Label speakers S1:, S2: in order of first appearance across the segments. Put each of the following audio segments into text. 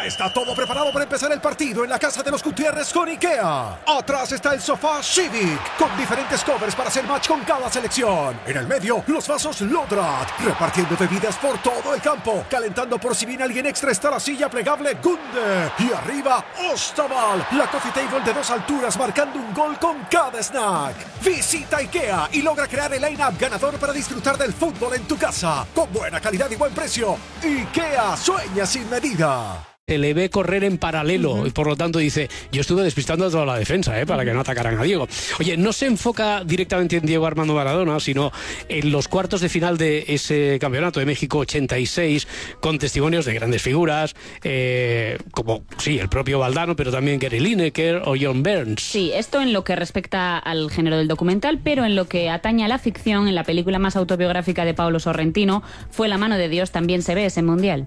S1: Ya está todo preparado para empezar el partido en la casa de los Gutiérrez con IKEA. Atrás está el sofá Civic, con diferentes covers para hacer match con cada selección. En el medio, los vasos Lodrat, repartiendo bebidas por todo el campo. Calentando por si viene alguien extra está la silla plegable Gunde. Y arriba, Ostaval, la coffee table de 2 alturas marcando un gol con cada snack. Visita IKEA y logra crear el line-up ganador para disfrutar del fútbol en tu casa. Con buena calidad y buen precio. IKEA, sueña sin medida.
S2: Se le ve correr en paralelo y por lo tanto dice, yo estuve despistando a toda la defensa para que no atacaran a Diego. Oye, no se enfoca directamente en Diego Armando Maradona, sino en los cuartos de final de ese Campeonato de México 86, con testimonios de grandes figuras, como sí, el propio Valdano, pero también Gary Lineker o John Burns. Sí, esto en lo que respecta al género del documental, pero en lo que atañe a la ficción, en la película más autobiográfica de Paolo Sorrentino, Fue la mano de Dios, también se ve ese mundial.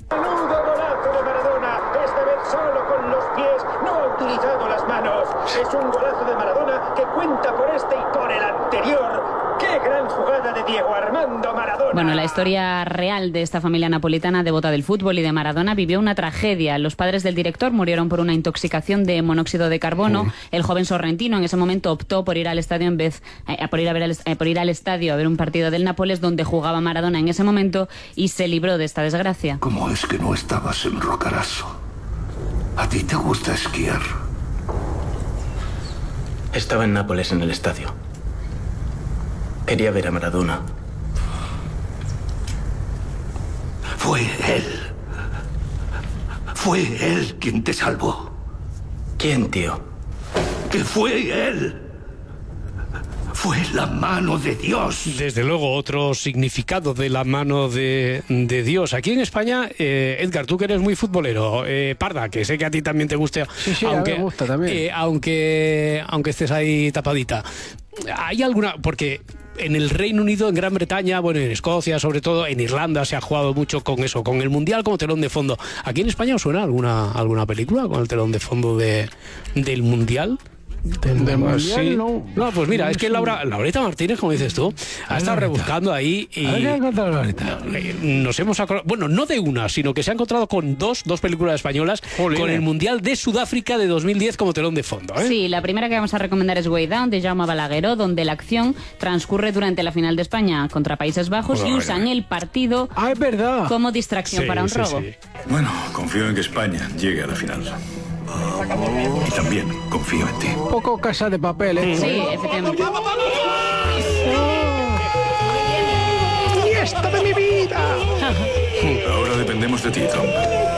S3: Es un golazo de Maradona que cuenta por este y por el anterior. ¡Qué gran jugada de Diego Armando Maradona! Bueno, la historia real de esta familia napolitana devota del fútbol y de Maradona vivió una tragedia. Los padres del director murieron por una intoxicación de monóxido de carbono. El joven Sorrentino en ese momento optó por ir al estadio por ir al estadio a ver un partido del Nápoles donde jugaba Maradona en ese momento y se libró de esta desgracia.
S4: ¿Cómo es que no estabas en Roccaraso? ¿A ti te gusta esquiar?
S5: Estaba en Nápoles en el estadio. Quería ver a Maradona.
S4: Fue él quien te salvó.
S5: ¿Quién, tío?
S4: Que fue él. Fue la mano de Dios.
S2: Desde luego, otro significado de la mano de Dios. Aquí en España, Edgar, tú que eres muy futbolero, Parda, que sé que a ti también te gusta,
S6: sí, aunque, a mí me gusta también.
S2: Aunque estés ahí tapadita. ¿Hay alguna...? Porque en el Reino Unido, en Gran Bretaña, bueno, en Escocia, sobre todo, en Irlanda se ha jugado mucho con eso, con el Mundial como telón de fondo. ¿Aquí en España os suena alguna película con el telón de fondo del Mundial?
S6: Del Mundial,
S2: sí. No, pues mira, es que Laurita Martínez, como dices tú, ha estado rebuscando ahí y...
S6: ¿A ver qué ha encontrado Laurita?
S2: Nos hemos acordado, bueno, no de una, sino que se ha encontrado con dos películas españolas. Jolín. Con el Mundial de Sudáfrica de 2010 como telón de fondo, ¿eh?
S7: Sí, la primera que vamos a recomendar es Way Down, de Jaume Balagueró, donde la acción transcurre durante la final de España contra Países Bajos y usan el partido
S6: es verdad.
S7: como distracción para un robo.
S8: Sí. Bueno, confío en que España llegue a la final. Y también confío en ti.
S6: Un poco Casa de Papel, ¿eh?
S7: Sí, efectivamente.
S6: ¡Fiesta de mi vida!
S8: Ahora dependemos de ti, Tom.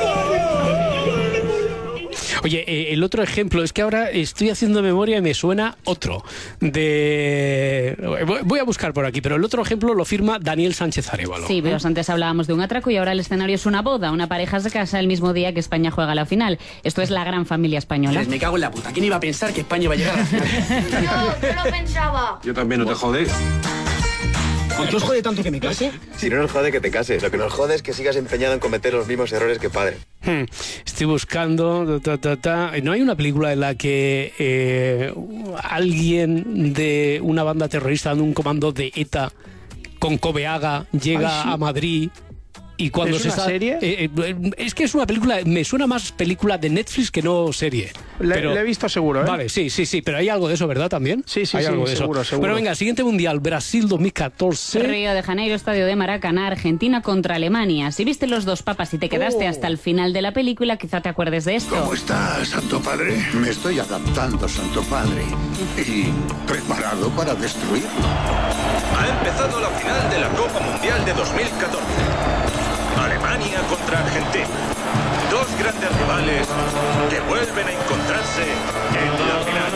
S2: Oye, el otro ejemplo, es que ahora estoy haciendo memoria y me suena otro. Voy a buscar por aquí, pero el otro ejemplo lo firma Daniel Sánchez Arévalo.
S7: Sí, pero antes hablábamos de un atraco y ahora el escenario es una boda. Una pareja se casa el mismo día que España juega la final. Esto es La Gran Familia Española.
S5: Me cago en la puta. ¿Quién iba a pensar que España iba a llegar a la final?
S9: Yo lo pensaba.
S8: Yo también, no te jodes.
S5: ¿Por qué os jode tanto que me case?
S10: Si no nos jode que te cases, lo que nos jode es que sigas empeñado en cometer los mismos errores que padre.
S2: Estoy buscando... ¿No hay una película en la que alguien de una banda terrorista de un comando de ETA con Cobeaga llega a Madrid? Y cuando
S6: ¿Es una serie?
S2: Es que es una película, me suena más película de Netflix que no serie.
S6: Le he visto seguro, ¿eh?
S2: Vale, sí, pero hay algo de eso, ¿verdad? También.
S6: Sí,
S2: hay algo de
S6: seguro.
S2: Pero venga, siguiente Mundial, Brasil 2014.
S7: Río de Janeiro, Estadio de Maracaná, Argentina contra Alemania. Si viste Los Dos Papas y te quedaste hasta el final de la película, quizá te acuerdes de esto.
S4: ¿Cómo está, Santo Padre?
S11: Me estoy adaptando, Santo Padre.
S4: Y preparado para destruirlo.
S12: Ha empezado la final de la Copa Mundial de 2014. Alemania contra Argentina. Dos grandes rivales que vuelven a encontrarse en la final.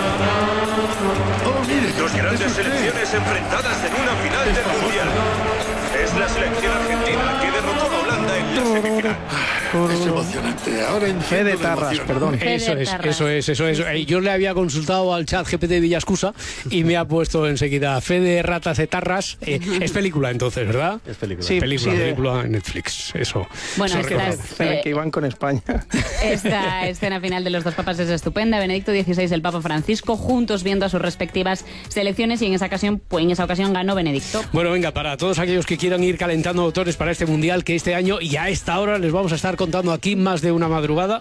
S12: Dos grandes selecciones enfrentadas en una final del Mundial. Es la selección argentina que derrotó a Holanda en la semifinal.
S4: Es emocionante. Ahora
S6: Fe de Tarras, perdón.
S2: Eso es. Yo le había consultado al chat GPT de Villascusa y me ha puesto enseguida Fe de Ratas de Tarras. Es película entonces, ¿verdad?
S10: Es película.
S6: Sí,
S2: película en Netflix. Eso.
S7: Bueno,
S6: que iban con España.
S7: Esta escena final de Los Dos Papas es estupenda. Benedicto XVI y el Papa Francisco juntos viendo a sus respectivas selecciones y en esa ocasión ganó Benedicto.
S2: Bueno, venga, para todos aquellos que quieran ir calentando motores para este Mundial que este año y a esta hora les vamos a estar contando aquí más de una madrugada.